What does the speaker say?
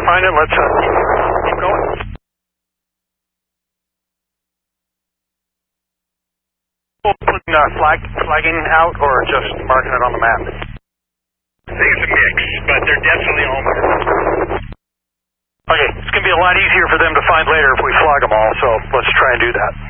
find it. Let's keep going. Putting flagging out or just marking it on the map? I think it's a mix, but they're definitely all marked. Okay, it's going to be a lot easier for them to find later if we flag them all, so let's try and do that.